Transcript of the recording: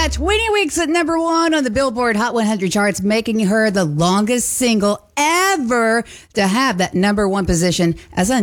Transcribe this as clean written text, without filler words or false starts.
got 20 weeks at number one on the Billboard Hot 100 charts, making her the longest single ever to have that number one position as a